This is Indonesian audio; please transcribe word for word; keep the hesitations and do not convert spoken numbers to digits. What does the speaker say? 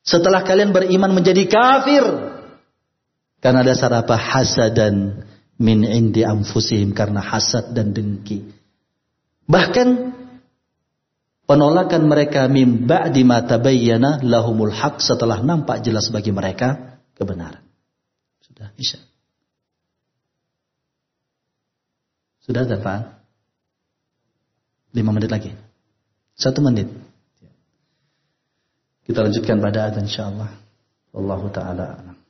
setelah kalian beriman menjadi kafir. Karena dasar apa? Hasadan min indi anfusihim, karena hasad dan dengki. Bahkan penolakan mereka mim ba'di ma tabayyana lahumul haq, setelah nampak jelas bagi mereka kebenaran. Sudah Isya. Sudah ada Pak? Lima menit lagi. Satu menit. Kita lanjutkan pada adzan insyaallah. Wallahu taala a'lam.